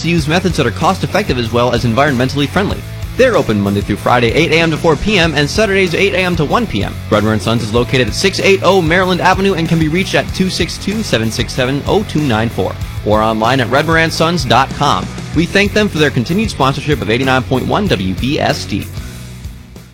to use methods that are cost-effective as well as environmentally friendly. They're open Monday through Friday, 8 a.m. to 4 p.m., and Saturdays, 8 a.m. to 1 p.m. Redmer & Sons is located at 680 Maryland Avenue and can be reached at 262-767-0294 or online at redmerandsons.com. We thank them for their continued sponsorship of 89.1 WBSD.